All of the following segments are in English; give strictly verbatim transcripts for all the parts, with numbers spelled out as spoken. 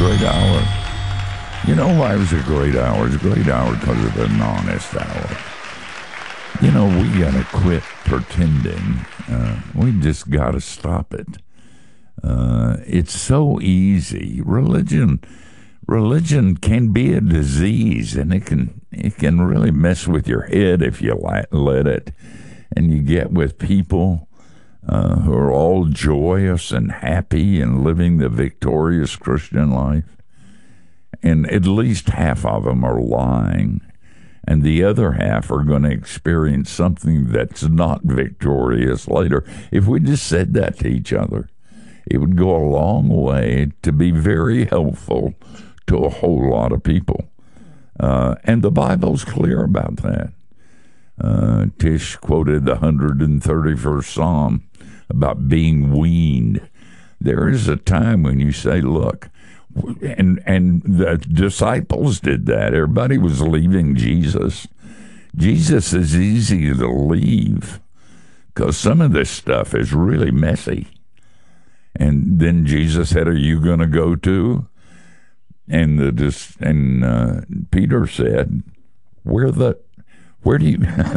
great hour. You know why it was a great hour? It's a great hour because of an honest hour. You know, we got to quit pretending. Uh, we just got to stop it. Uh, it's so easy. Religion, religion can be a disease, and it can it can really mess with your head if you let it. And you get with people uh, who are all joyous and happy and living the victorious Christian life, and at least half of them are lying. And the other half are going to experience something that's not victorious later. If we just said that to each other, it would go a long way to be very helpful to a whole lot of people. Uh, and the Bible's clear about that. Uh, Tish quoted the one hundred thirty-first Psalm about being weaned. There is a time when you say, look, And and the disciples did that. Everybody was leaving Jesus. Jesus is easy to leave because some of this stuff is really messy. And then Jesus said, "Are you going to go too?" And the and uh, Peter said, "Where the where do you?"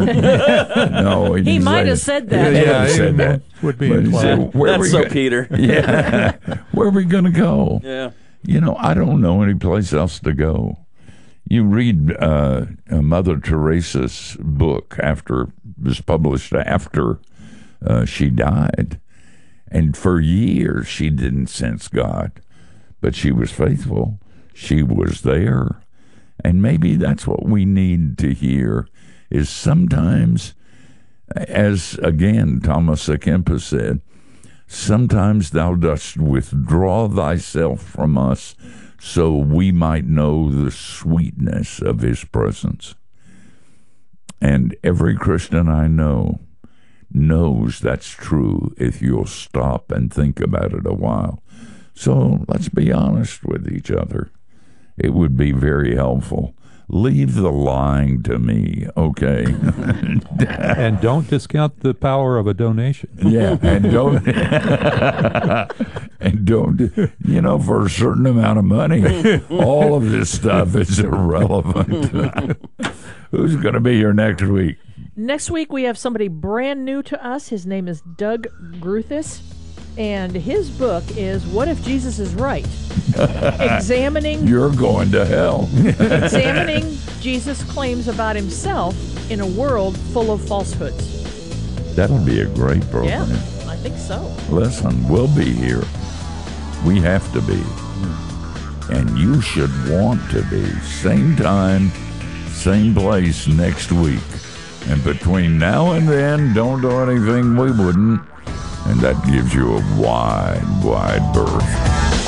No, he, he might have said that. Yeah, yeah, he said that. Would be said, That's we so go- Peter. Yeah, where are we going to go? Yeah. You know, I don't know any place else to go. You read uh, Mother Teresa's book after was published after uh, she died, and for years she didn't sense God, but she was faithful. She was there, and maybe that's what we need to hear. Is sometimes, as again Thomas à Kempis said, sometimes thou dost withdraw thyself from us so we might know the sweetness of his presence. And every Christian I know knows that's true if you'll stop and think about it a while. So let's be honest with each other. It would be very helpful. Leave the lying to me, okay? And don't discount the power of a donation. Yeah, and don't, and don't, you know, for a certain amount of money, all of this stuff is irrelevant. Who's going to be here next week? Next week, we have somebody brand new to us. His name is Doug Gruthis, and his book is What If Jesus is Right? Examining You're going to hell. examining Jesus' claims about himself in a world full of falsehoods. That'll be a great program. Yeah, I think so. Listen, we'll be here. We have to be. And you should want to be. Same time, same place next week. And between now and then, don't do anything we wouldn't. And that gives you a wide, wide berth.